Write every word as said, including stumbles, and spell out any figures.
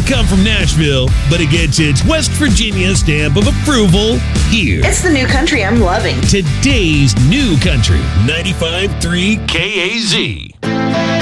come from Nashville, but it gets its West Virginia stamp of approval here. It's the new country I'm loving. Today's new country, ninety-five point three K A Z.